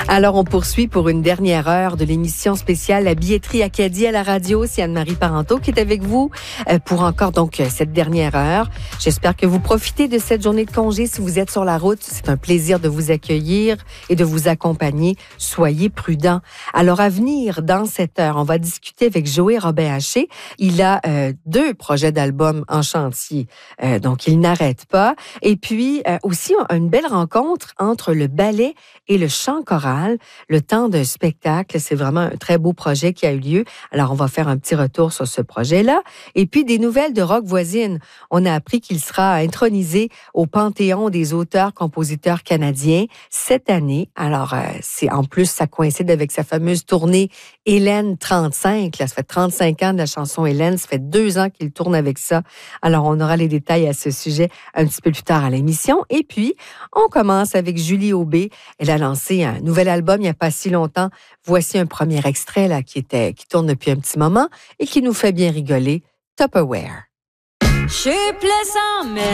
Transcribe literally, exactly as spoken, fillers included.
Alors, on poursuit pour une dernière heure de l'émission spéciale La billetterie Acadie à la radio. C'est Anne-Marie Parenteau qui est avec vous pour encore donc cette dernière heure. J'espère que vous profitez de cette journée de congé. Si vous êtes sur la route, c'est un plaisir de vous accueillir et de vous accompagner. Soyez prudents. Alors, à venir, dans cette heure, on va discuter avec Joey Robin-Haché. Il a euh, deux projets d'album en chantier, euh, donc il n'arrête pas. Et puis, euh, aussi, une belle rencontre entre le ballet et le chant choral, le temps d'un spectacle. C'est vraiment un très beau projet qui a eu lieu. Alors, on va faire un petit retour sur ce projet-là. Et puis, des nouvelles de Rock Voisine. On a appris qu'il sera intronisé au Panthéon des auteurs-compositeurs canadiens cette année. Alors, euh, c'est en plus, ça coïncide avec sa fameuse tournée Hélène trente-cinq. Là, ça fait trente-cinq ans de la chanson Hélène. Ça fait deux ans qu'il tourne avec ça. Alors, on aura les détails à ce sujet un petit peu plus tard à l'émission. Et puis, on commence avec Julie Aubé. Elle a lancé un nouvel album il n'y a pas si longtemps. Voici un premier extrait là, qui, était, qui tourne depuis un petit moment et qui nous fait bien rigoler. Tupperware. Je suis plaisant, mais